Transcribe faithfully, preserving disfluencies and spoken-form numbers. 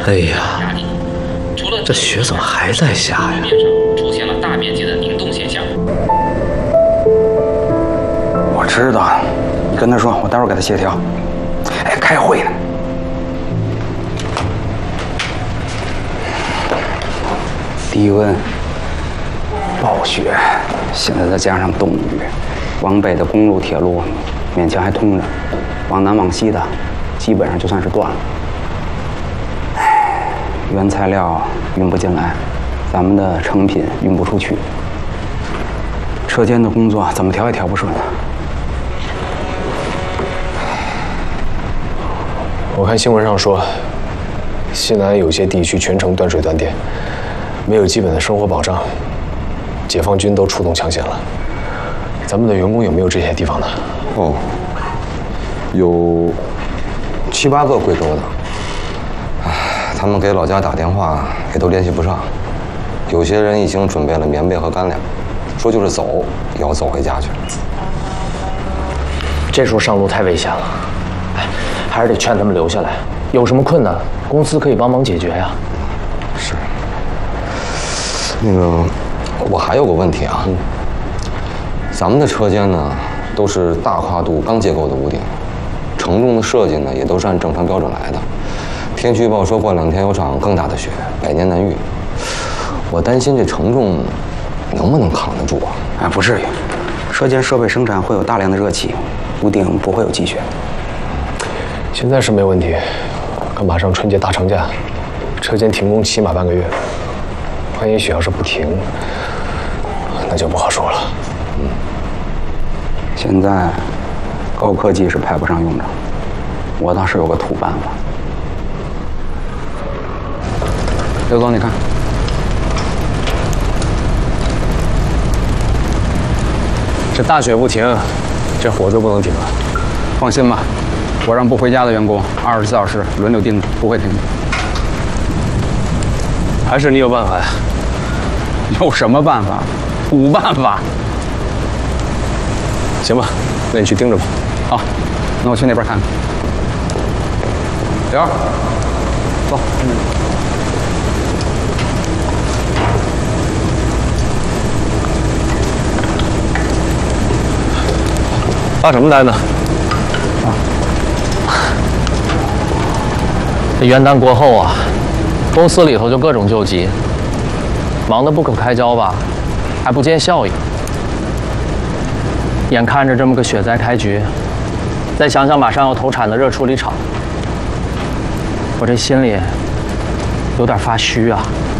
哎呀，这雪怎么还在下呀？ 面上出现了大面积的凝冻现象。 我知道，你跟他说，我待会儿给他协调。哎，开会呢。低温、暴雪，现在再加上冻雨，往北的公路、铁路勉强还通着，往南往西的，基本上就算是断了。唉，原材料运不进来，咱们的成品运不出去，车间的工作怎么调也调不顺。 我看新闻上说，西南有些地区全城断水断电，没有基本的生活保障，解放军都出动抢险了。咱们的员工有没有这些地方呢？ 哦，有七八个贵州的，唉，他们给老家打电话也都联系不上，有些人已经准备了棉被和干粮，说就是走也要走回家去。 这时候上路太危险了，哎，还是得劝他们留下来。有什么困难，公司可以帮忙解决呀。 是。那个，我还有个问题啊。嗯。咱们的车间呢，都是大跨度钢结构的屋顶，承重的设计呢，也都是按正常标准来的。天气预报说过两天有场更大的雪，百年难遇。我担心这承重能不能扛得住啊？ 啊，不至于。车间设备生产会有大量的热气，屋顶不会有积雪。 现在是没问题，可马上春节大长假，车间停工起码半个月。万一雪要是不停，那就不好说了。嗯。 现在高科技是派不上用场，我倒是有个土办法。刘总，你看， 这大雪不停，这活就不能停了。 放心吧，我让不回家的员工二十四小时轮流盯着，不会停的。 还是你有办法呀？ 有什么办法？无办法。 行吧，那你去盯着吧。 好，那我去那边看看。刘儿，走。 发什么呆呢？ 这元旦过后啊，公司里头就各种救急，忙得不可开交吧，还不见效益。眼看着这么个雪灾开局，再想想马上要投产的热处理厂，我这心里有点发虚啊。